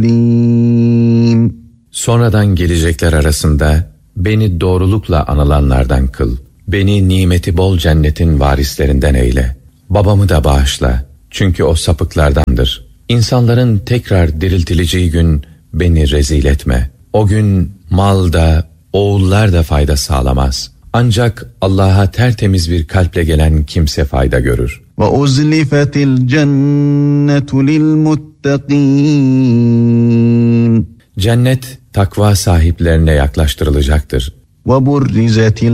Sonradan gelecekler arasında beni doğrulukla anılanlardan kıl. Beni nimeti bol cennetin varislerinden eyle. Babamı da bağışla. Çünkü o sapıklardandır. İnsanların tekrar diriltileceği gün beni rezil etme. O gün mal da, oğullar da fayda sağlamaz. Ancak Allah'a tertemiz bir kalple gelen kimse fayda görür. وَأُزْلِفَتِ الْجَنَّةُ لِلْمُتَّقِينَ Cennet takva sahiplerine yaklaştırılacaktır. وَبُرِّزَتِ